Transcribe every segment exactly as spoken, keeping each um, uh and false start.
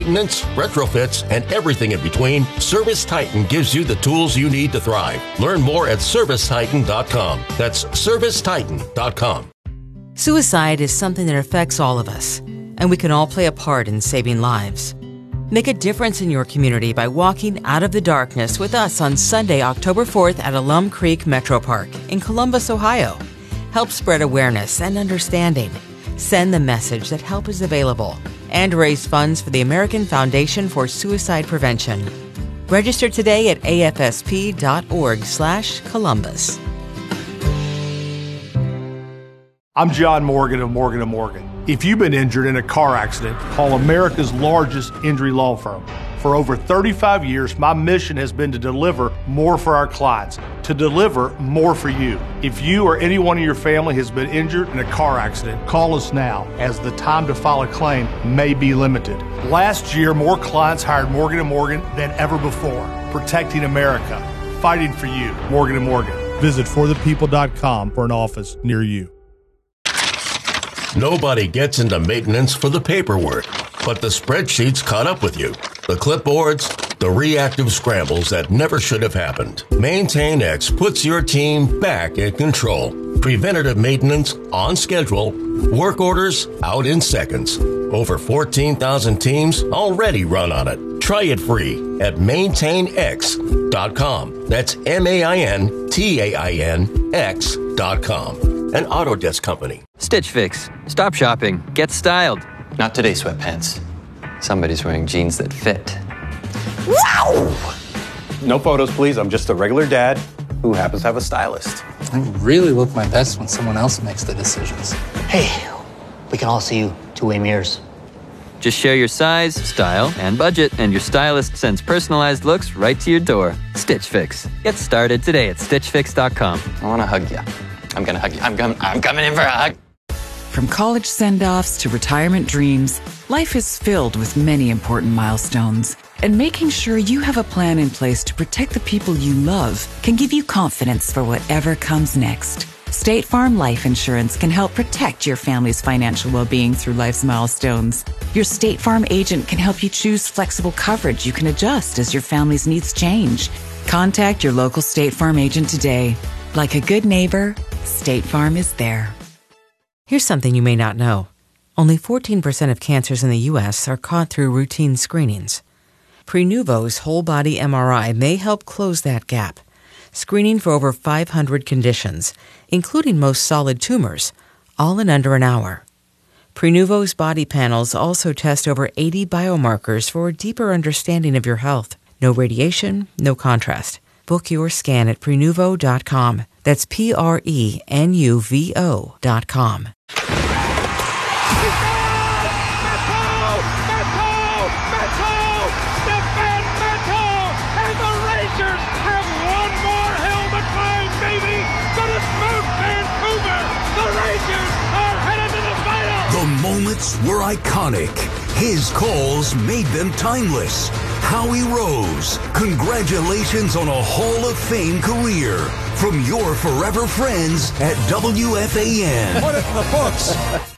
Maintenance, retrofits, and everything in between, Service Titan gives you the tools you need to thrive. Learn more at service titan dot com. That's service titan dot com. Suicide is something that affects all of us, and we can all play a part in saving lives. Make a difference in your community by walking out of the darkness with us on Sunday, October fourth at Alum Creek Metro Park in Columbus, Ohio. Help spread awareness and understanding. Send the message that help is available and raise funds for the American Foundation for Suicide Prevention. Register today at A F S P dot org slash Columbus. I'm John Morgan of Morgan and Morgan. If you've been injured in a car accident, call America's largest injury law firm. For over thirty-five years, my mission has been to deliver more for our clients, to deliver more for you. If you or anyone in your family has been injured in a car accident, call us now, as the time to file a claim may be limited. Last year, more clients hired Morgan and Morgan than ever before, protecting America, fighting for you. Morgan and Morgan. Visit for the people dot com for an office near you. Nobody gets into maintenance for the paperwork, but the spreadsheets caught up with you. The clipboards, the reactive scrambles that never should have happened. MaintainX puts your team back in control. Preventative maintenance on schedule. Work orders out in seconds. Over fourteen thousand teams already run on it. Try it free at maintain x dot com. That's M A I N T A I N X dot com. An Autodesk company. Stitch Fix. Stop shopping. Get styled. Not today, sweatpants. Somebody's wearing jeans that fit. Wow! No photos, please. I'm just a regular dad who happens to have a stylist. I really look my best when someone else makes the decisions. Hey, we can all see you two-way mirrors. Just share your size, style, and budget, and your stylist sends personalized looks right to your door. Stitch Fix. Get started today at stitch fix dot com. I want to hug you. I'm going to hug you. I'm, com- I'm coming in for a hug. From college send-offs to retirement dreams, life is filled with many important milestones. And making sure you have a plan in place to protect the people you love can give you confidence for whatever comes next. State Farm Life Insurance can help protect your family's financial well-being through life's milestones. Your State Farm agent can help you choose flexible coverage you can adjust as your family's needs change. Contact your local State Farm agent today. Like a good neighbor, State Farm is there. Here's something you may not know. Only fourteen percent of cancers in the U S are caught through routine screenings. Prenuvo's whole-body M R I may help close that gap, screening for over five hundred conditions, including most solid tumors, all in under an hour. Prenuvo's body panels also test over eighty biomarkers for a deeper understanding of your health. No radiation, no contrast. Book your scan at prenuvo dot com. That's P R E N U V O dot com. The moments were iconic. His calls made them timeless. Howie Rose, congratulations on a Hall of Fame career. From your forever friends at W F A N. Put it in the books.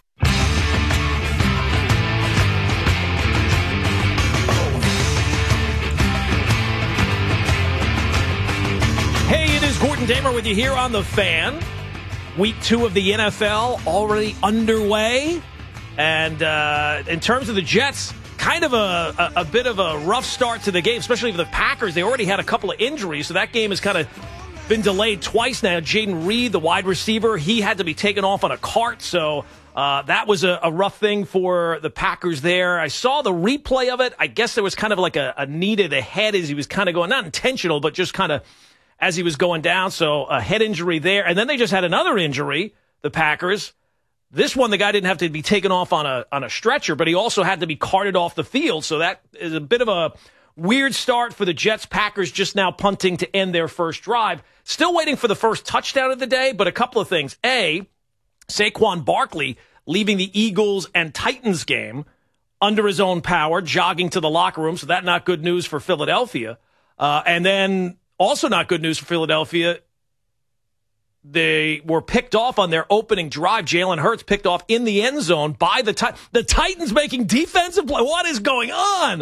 Hey, it is Gordon Damer with you here on The Fan. Week two of the N F L already underway. And uh, in terms of the Jets, kind of a, a, a bit of a rough start to the game, especially for the Packers. They already had a couple of injuries, so that game has kind of been delayed twice now. Jaden Reed, the wide receiver, he had to be taken off on a cart, so uh, that was a, a rough thing for the Packers there. I saw the replay of it. I guess there was kind of like a, a knee to the head as he was kind of going, not intentional, but just kind of as he was going down, so a head injury there. And then they just had another injury, the Packers. This one, the guy didn't have to be taken off on a on a stretcher, but he also had to be carted off the field. So that is a bit of a weird start for the Jets. Packers just now punting to end their first drive. Still waiting for the first touchdown of the day, but a couple of things. A, Saquon Barkley leaving the Eagles and Titans game under his own power, jogging to the locker room. So that's not good news for Philadelphia. Uh, and then also not good news for Philadelphia. they were picked off on their opening drive. Jalen Hurts picked off in the end zone by the Titans. The Titans making defensive play. What is going on?